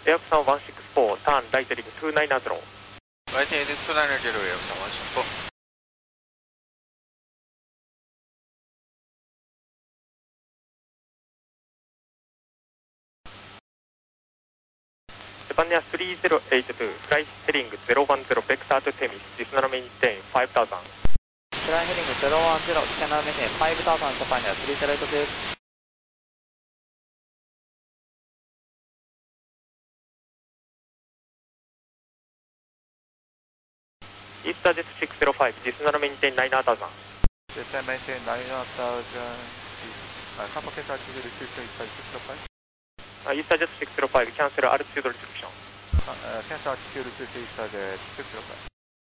Airpsan 164, turn right heading 290. Right heading 290, Airpsan 164. Japan 3082, fly heading 010, vector to Temis, descend maintain 5000. Fly heading 010, descend maintain 5000, Japan 3082. EasterJet 605, descend maintain 9000. Descend maintain 9000, contact altitude restriction Eastern 605. EasterJet 605, cancel altitude restriction. Cancel altitude restriction Eastern 605.